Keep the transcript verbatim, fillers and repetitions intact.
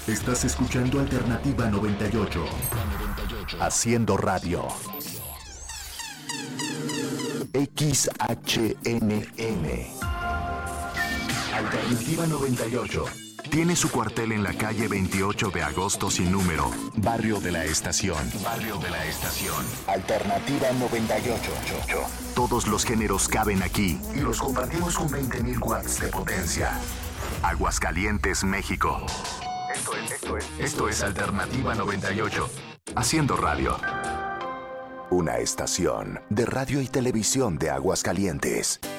Estás escuchando Alternativa noventa y ocho. Haciendo radio. X H N N. Alternativa noventa y ocho. Tiene su cuartel en la calle veintiocho de agosto sin número, Barrio de la Estación. Barrio de la Estación. Alternativa noventa y ocho. Todos los géneros caben aquí y los compartimos con veinte mil watts de potencia. Aguascalientes, México. Esto es, esto es, esto es Alternativa noventa y ocho. Haciendo radio. Una estación de radio y televisión de Aguascalientes.